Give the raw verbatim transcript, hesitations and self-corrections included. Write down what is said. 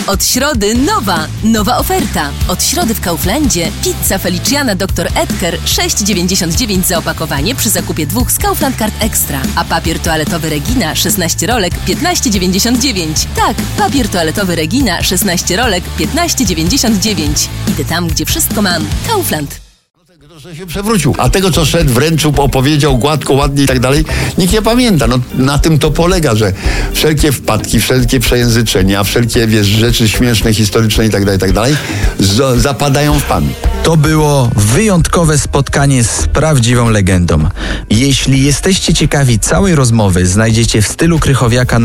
Od środy nowa, nowa oferta. Od środy w Kauflandzie pizza Feliciana doktor Edgar sześć dziewięćdziesiąt dziewięć za opakowanie przy zakupie dwóch z Kaufland Card Extra. A papier toaletowy Regina szesnaście rolek piętnaście dziewięćdziesiąt dziewięć. Tak, papier toaletowy Regina szesnaście rolek piętnaście dziewięćdziesiąt dziewięć. Idę tam, gdzie wszystko mam. Kaufland. Że się przewrócił. A tego, co szedł, wręczył, opowiedział gładko, ładnie i tak dalej, nikt nie pamięta. No, na tym to polega, że wszelkie wpadki, wszelkie przejęzyczenia, wszelkie, wiesz, rzeczy śmieszne, historyczne i tak dalej, i tak dalej, z- zapadają w pamięć. To było wyjątkowe spotkanie z prawdziwą legendą. Jeśli jesteście ciekawi całej rozmowy, znajdziecie w stylu Krychowiaka na